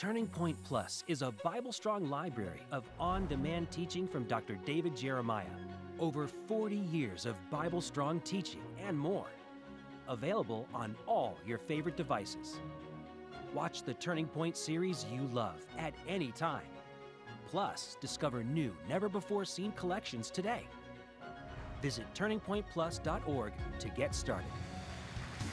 Turning Point Plus is a Bible-strong library of on-demand teaching from Dr. David Jeremiah. Over 40 years of Bible-strong teaching and more. Available on all your favorite devices. Watch the Turning Point series you love at any time. Plus, discover new, never-before-seen collections today. Visit turningpointplus.org to get started.